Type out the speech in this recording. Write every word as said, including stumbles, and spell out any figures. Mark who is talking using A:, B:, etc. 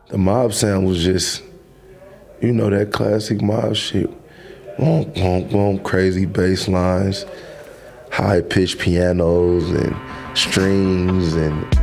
A: The mob sound was just, you know, that classic mob shit. Womp, womp, womp, crazy bass lines, high-pitched pianos and strings and